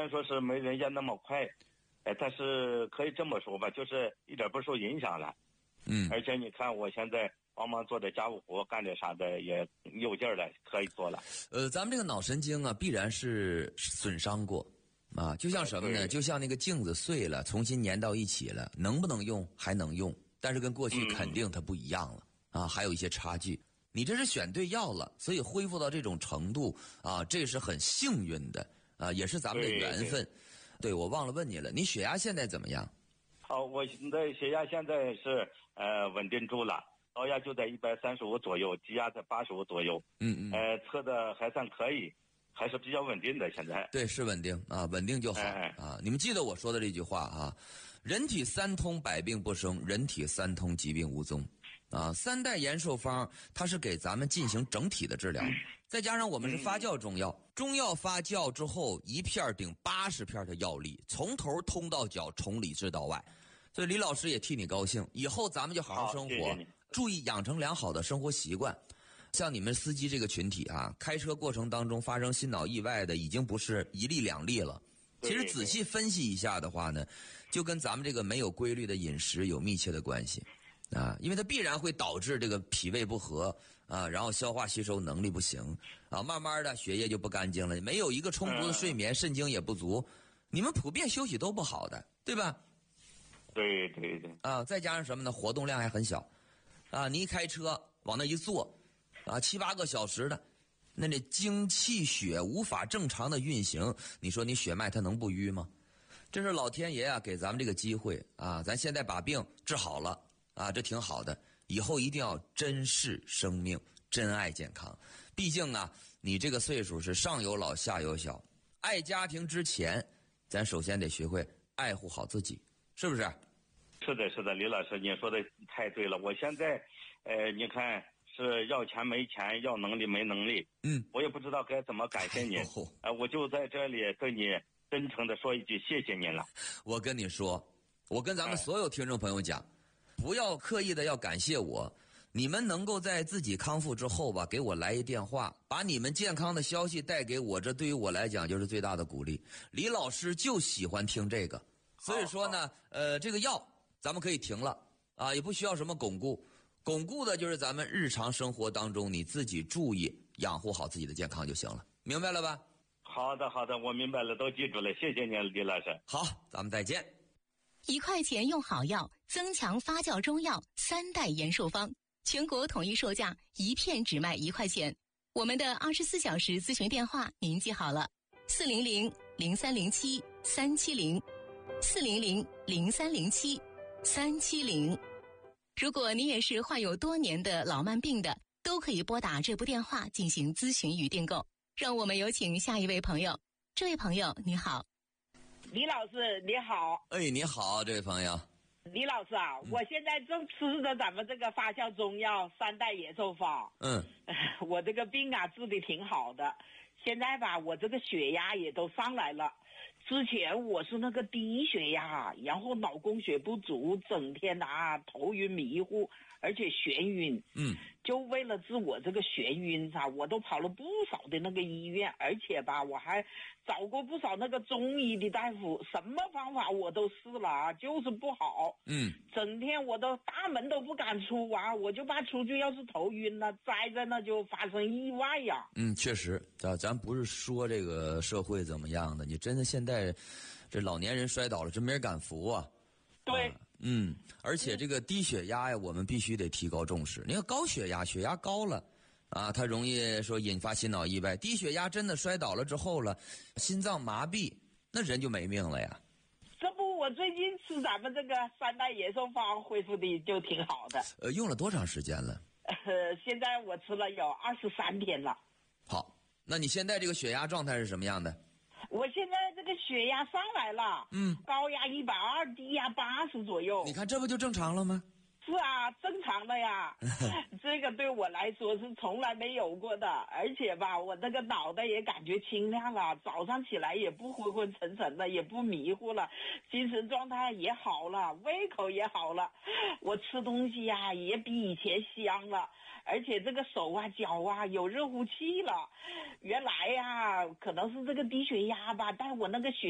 然说是没人家那么快，但是可以这么说吧，就是一点不受影响了。而且你看我现在帮忙做点家务活，干点啥的也有劲儿了，可以做了。 咱们这个脑神经啊，必然是损伤过啊，就像什么呢？就像那个镜子碎了，重新粘到一起了，能不能用还能用，但是跟过去肯定它不一样了啊，还有一些差距。你这是选对药了，所以恢复到这种程度啊，这是很幸运的啊，也是咱们的缘分。对，我忘了问你了，你血压现在怎么样？ 好，我的血压现在是稳定住了，高压就在135左右，低压在85左右。测的还算可以，还是比较稳定的。现在对，是稳定啊，稳定就好啊。你们记得我说的这句话啊，人体三通百病不生，人体三通疾病无踪。啊，3代延寿方它是给咱们进行整体的治疗，再加上我们是发酵中药，中药发酵之后1片顶80片的药力，从头通到脚，从里治到外。所以李老师也替你高兴，以后咱们就好好生活， 谢谢你， 注意养成良好的生活习惯。像你们司机这个群体啊，开车过程当中发生心脑意外的已经不是1例2例了。其实仔细分析一下的话呢，就跟咱们这个没有规律的饮食有密切的关系。啊，因为它必然会导致这个脾胃不和啊，然后消化吸收能力不行啊，慢慢的血液就不干净了，没有一个充足的睡眠，肾精也不足，你们普遍休息都不好的，对吧？ 对啊，再加上什么呢？活动量还很小啊，你一开车往那一坐啊，7、8个小时的，那精气血无法正常的运行，你说你血脉它能不淤吗？这是老天爷啊给咱们这个机会啊，咱现在把病治好了啊，这挺好的，以后一定要珍视生命，珍爱健康。毕竟啊，你这个岁数是上有老下有小，爱家庭之前，咱首先得学会爱护好自己，是不是？ 是的，李老师，你说的太对了。我现在，你看是要钱没钱，要能力没能力，我也不知道该怎么感谢您。我就在这里对你真诚的说一句，谢谢您了。 我跟你说，我跟咱们所有听众朋友讲。不要刻意的要感谢我，你们能够在自己康复之后吧，给我来一电话，把你们健康的消息带给我，这对于我来讲就是最大的鼓励。李老师就喜欢听这个，所以说呢，这个药咱们可以停了啊，也不需要什么巩固，巩固的就是咱们日常生活当中你自己注意养护好自己的健康就行了，明白了吧？ 好的，我明白了，都记住了，谢谢您，李老师。 好，咱们再见。 1块钱用好药，增强发酵中药3代延寿方，全国统一售价1片只卖1块钱。我们的24小时咨询电话您记好了，400-0307-370，400-0307-370。如果你也是患有多年的老慢病的，都可以拨打这部电话进行咨询与订购。让我们有请下一位朋友。这位朋友你好。 李老师你好。 你好，这位朋友。 李老师啊，我现在正吃着咱们这个发酵中药3代延寿方。我这个病啊治得挺好的，现在吧我这个血压也都上来了。之前我是那个低血压，然后脑供血不足，整天头晕迷糊，而且眩晕。就为了治我这个眩晕我都跑了不少的那个医院，而且吧我还找过不少那个中医的大夫，什么方法我都试了就是不好。整天我都大门都不敢出我就怕出去要是头晕了，栽着那就发生意外呀。 确实，咱不是说这个社会怎么样的，你真的现在这老年人摔倒了，真没人敢扶啊。 对。 而且这个低血压呀，我们必须得提高重视。你看高血压，血压高了啊，它容易说引发心脑意外。低血压真的摔倒了之后了，心脏麻痹，那人就没命了呀。 这不，我最近吃咱们这个3代延寿方恢复的就挺好的。 用了多长时间了？ 现在我吃了有23天了。 好，那你现在这个血压状态是什么样的？ 我现在这个血压上来了，高压120，低压80左右。 你看这不就正常了吗？ 是正常的呀。这个对我来说是从来没有过的，而且吧我那个脑袋也感觉清亮了，早上起来也不昏昏沉沉的，也不迷糊了，精神状态也好了，胃口也好了，我吃东西也比以前香了，而且这个手脚有热乎气了。原来可能是这个低血压吧，但我那个血